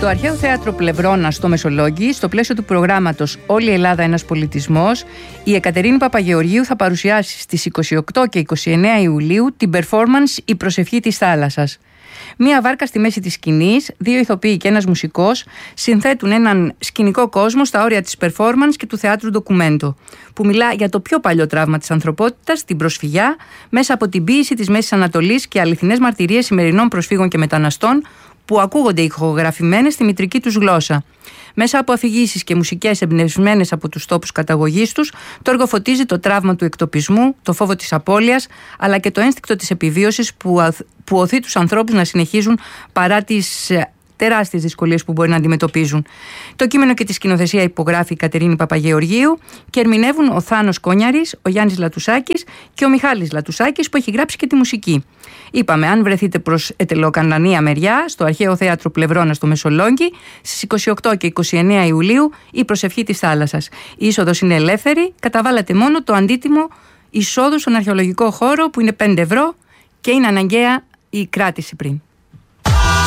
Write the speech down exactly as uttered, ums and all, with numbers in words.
Στο Αρχαίο Θέατρο Πλευρώνα στο Μεσολόγγι, στο πλαίσιο του προγράμματος «Όλη η Ελλάδα ένας πολιτισμός», η Εκατερίνη Παπαγεωργίου θα παρουσιάσει στις είκοσι οκτώ και είκοσι εννέα Ιουλίου την performance «Η προσευχή της θάλασσας». Μία βάρκα στη μέση της σκηνής, δύο ηθοποιοί και ένας μουσικός συνθέτουν έναν σκηνικό κόσμο στα όρια της performance και του θεάτρου ντοκουμέντο, που μιλά για το πιο παλιό τραύμα της ανθρωπότητας, την προσφυγιά, μέσα από την ποίηση της Μέσης Ανατολής και αληθινές μαρτυρίες σημερινών προσφύγων και μεταναστών που ακούγονται ηχογραφημένες στη μητρική τους γλώσσα. Μέσα από αφηγήσεις και μουσικές εμπνευσμένες από τους τόπους καταγωγής τους, το έργο φωτίζει το τραύμα του εκτοπισμού, το φόβο της απώλειας, αλλά και το ένστικτο της επιβίωσης που, που οθεί τους ανθρώπους να συνεχίζουν παρά τις τεράστιες δυσκολίες που μπορεί να αντιμετωπίζουν. Το κείμενο και τη σκηνοθεσία υπογράφει η Κατερίνη Παπαγεωργίου και ερμηνεύουν ο Θάνος Κόνιαρης, ο Γιάννης Λατουσάκης και ο Μιχάλης Λατουσάκης, που έχει γράψει και τη μουσική. Είπαμε, αν βρεθείτε προς ετελοκανανία μεριά, στο Αρχαίο Θέατρο Πλευρώνα στο Μεσολόγγι, στις είκοσι οκτώ και είκοσι εννέα Ιουλίου, η προσευχή της θάλασσας. Η είσοδος είναι ελεύθερη, καταβάλλετε μόνο το αντίτιμο εισόδου στον αρχαιολογικό χώρο, που είναι πέντε ευρώ, και είναι αναγκαία η κράτηση πριν.